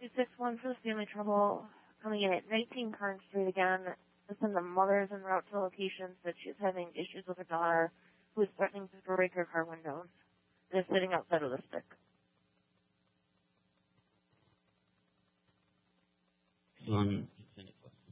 261 for the family trouble. Coming in at 19 Karn Street again. This time the mother is en route to the location, but she's having issues with her daughter, who is threatening to break her car windows. They're sitting outside of the stick. On Infinite Plus.